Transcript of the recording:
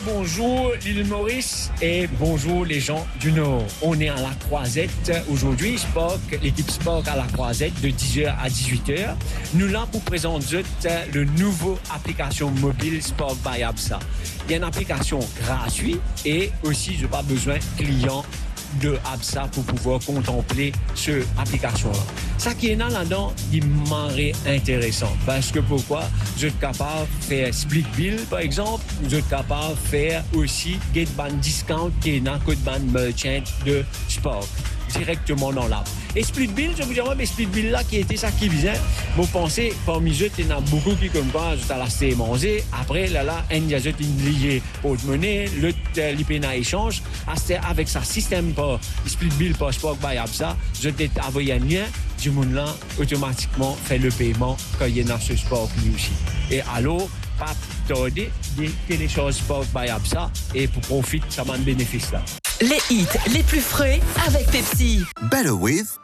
bonjour l'île Maurice et bonjour les gens du Nord. On est à la Croisette aujourd'hui, l'équipe Spock à la Croisette de 10h à 18h. Nous là pour présenter le nouveau application mobile Spock by Absa. Il y a une application gratuite et aussi je n'ai pas besoin de clients de Absa pour pouvoir contempler cette application-là. Ça qui est là-dedans, il m'aurait intéressant. Parce que pourquoi? Vous êtes capable de faire split bill, par exemple. Vous êtes capable de faire aussi get ban discount qui est dans le code ban merchant de Spock directement dans l'app. Et split bill, je vous dirais, mais split bill là qui était ça qui visait. Vous pensez, parmi eux, il y en a beaucoup qui comme quoi, je t'ai laissé manger. Après, il y a une liée porte-monnaie, le l'IPNA échange. Avec ça, système par split bill par Spock by Absa, je t'ai envoyé un lien. Du monde là, automatiquement, fait le paiement quand il y a ce Spock lui aussi. Et alors, pas tarder de télécharger Spock by Absa et pour profiter de ce bénéfice là. Les hits les plus frais avec Pepsi. Better with